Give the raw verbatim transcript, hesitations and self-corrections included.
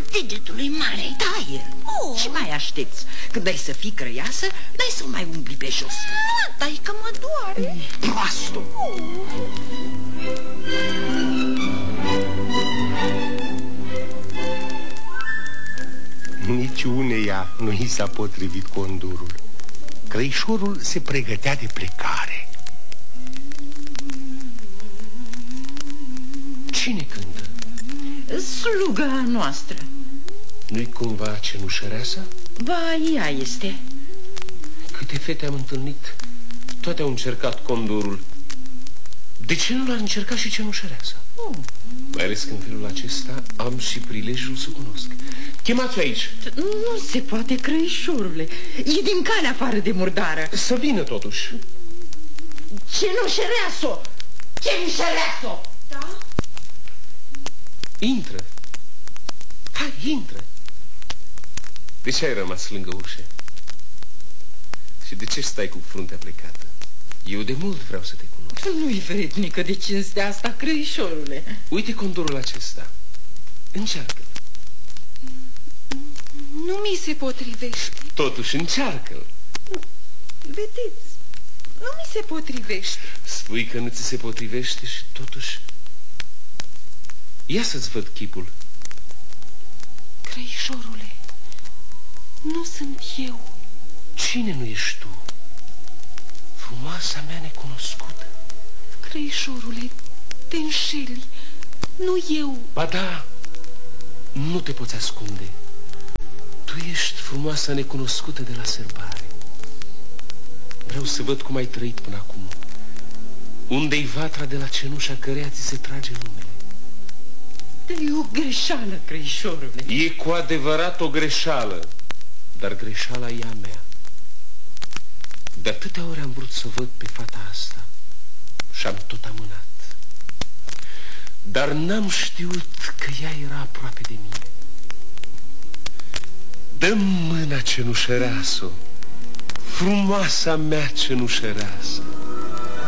degetului mare. Taie-l. Oh. Și mai aștepți. Când ai să fii crăiasă, n-ai să o mai umbli pe jos. Ah, dai că mă doare. Proastă. Oh. Nici uneia nu i s-a potrivit condurul. Crăișorul se pregătea de plecare. Cine cântă? Sluga noastră. Nu-i cumva cenușăreasa? Ba, ea este. Câte fete am întâlnit, toate au încercat condorul. De ce nu l-ar încerca și cenușăreasa? Oh. Mai ales că în felul acesta am și prilejul să cunosc. Chemați-o aici. Nu se poate, crăișorule. E din calea afară de murdară. Să vină totuși. Cenușăreasă! Cenușăreasă! Da? Intră. Hai, intră. De ce ai rămas lângă ușă? Și de ce stai cu fruntea plecată? Eu de mult vreau să te cunosc. Nu-i vrednică de cinstea asta, crăișorule. Uite condorul acesta. Încearcă. Nu mi se potrivește. Totuși încearcă-l. Vedeți, nu mi se potrivește. Spui că nu ți se potrivește și totuși... Ia să-ți văd chipul. Crăișorule, nu sunt eu. Cine nu ești tu? Frumoasa mea necunoscută. Crăișorule, te înșeli. Nu eu. Ba da, nu te poți ascunde. Tu ești frumoasa necunoscută de la sărbare. Vreau să văd cum ai trăit până acum. Unde-i vatra de la cenușa căreia ți se trage numele? E o greșeală, crăișorule. E cu adevărat o greșeală, dar greșeala e a mea. De atâtea ori am vrut să văd pe fata asta și am tot amânat. Dar n-am știut că ea era aproape de mine. Dă-mi mâna, cenușăreasă, frumoasa mea cenușăreasă.